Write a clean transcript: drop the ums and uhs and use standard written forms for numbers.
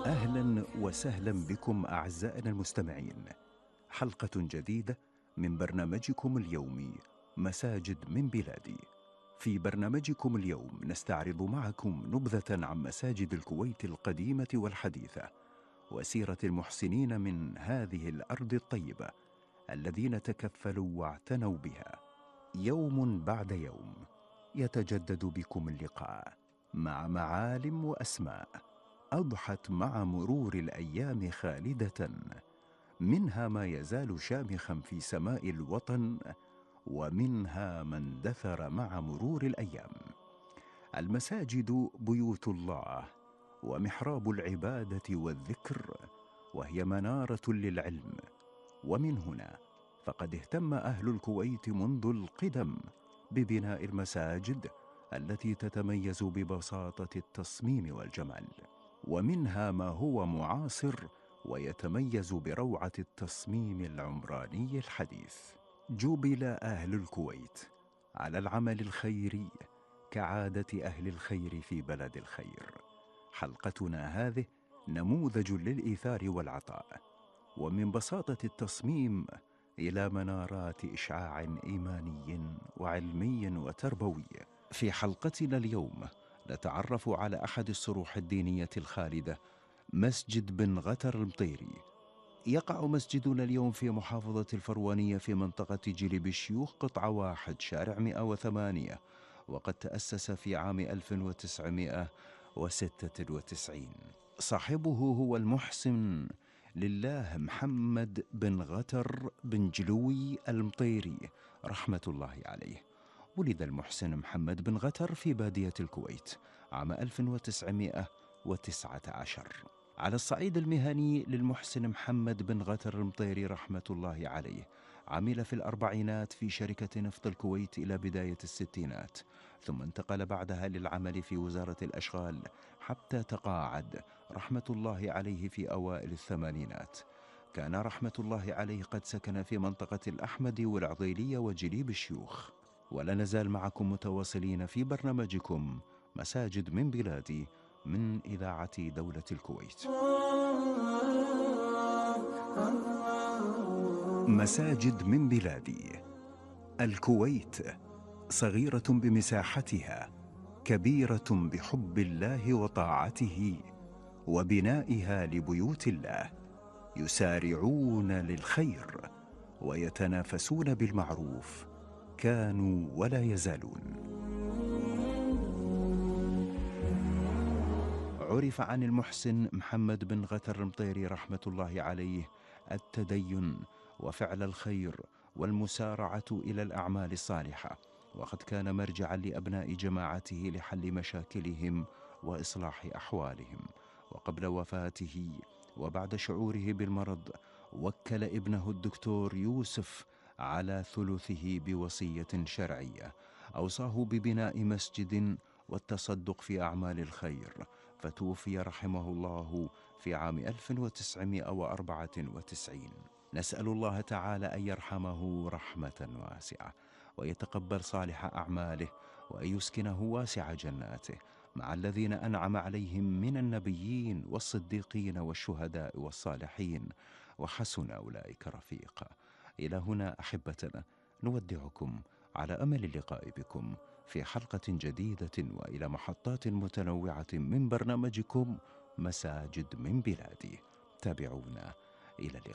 أهلا وسهلا بكم أعزائنا المستمعين. حلقة جديدة من برنامجكم اليومي مساجد من بلادي. في برنامجكم اليوم نستعرض معكم نبذة عن مساجد الكويت القديمة والحديثة، وسيرة المحسنين من هذه الأرض الطيبة الذين تكفلوا واعتنوا بها. يوم بعد يوم يتجدد بكم اللقاء مع معالم وأسماء أضحت مع مرور الأيام خالدة، منها ما يزال شامخا في سماء الوطن، ومنها ما اندثر مع مرور الأيام. المساجد بيوت الله ومحراب العبادة والذكر، وهي منارة للعلم. ومن هنا فقد اهتم أهل الكويت منذ القدم ببناء المساجد التي تتميز ببساطة التصميم والجمال، ومنها ما هو معاصر ويتميز بروعة التصميم العمراني الحديث. جُبل أهل الكويت على العمل الخيري كعادة أهل الخير في بلد الخير. حلقتنا هذه نموذج للإيثار والعطاء، ومن بساطة التصميم إلى منارات إشعاع إيماني وعلمي وتربوي. في حلقتنا اليوم نتعرف على أحد الصروح الدينية الخالدة، مسجد بن غتر المطيري. يقع مسجدنا اليوم في محافظة الفروانية في منطقة جلب الشيوخ، قطعة 1، شارع 108، وقد تأسس في عام 1996. صاحبه هو المحسن لله محمد بن غتر بن جلوي المطيري رحمة الله عليه. ولد المحسن محمد بن غتر في بادية الكويت عام 1919. على الصعيد المهني للمحسن محمد بن غتر المطيري رحمة الله عليه، عمل في الأربعينات في شركة نفط الكويت إلى بداية الستينات، ثم انتقل بعدها للعمل في وزارة الأشغال حتى تقاعد رحمة الله عليه في أوائل الثمانينات. كان رحمة الله عليه قد سكن في منطقة الأحمد والعضيلية وجليب الشيوخ. ولا نزال معكم متواصلين في برنامجكم مساجد من بلادي من إذاعة دولة الكويت. مساجد من بلادي. الكويت صغيرة بمساحتها، كبيرة بحب الله وطاعته وبنائها لبيوت الله. يسارعون للخير ويتنافسون بالمعروف، كانوا ولا يزالون. عرف عن المحسن محمد بن غتر المطيري رحمة الله عليه التدين وفعل الخير والمسارعة إلى الأعمال الصالحة، وقد كان مرجعا لأبناء جماعته لحل مشاكلهم وإصلاح أحوالهم. وقبل وفاته وبعد شعوره بالمرض وكل ابنه الدكتور يوسف على ثلثه بوصية شرعية، أوصاه ببناء مسجد والتصدق في أعمال الخير، فتوفي رحمه الله في عام 1994. نسأل الله تعالى أن يرحمه رحمة واسعة، ويتقبل صالح أعماله، وأن يسكنه واسع جناته مع الذين أنعم عليهم من النبيين والصديقين والشهداء والصالحين، وحسن أولئك رفيقا. إلى هنا أحبتنا نودعكم على أمل اللقاء بكم في حلقة جديدة وإلى محطات متنوعة من برنامجكم مساجد من بلادي. تابعونا، إلى اللقاء.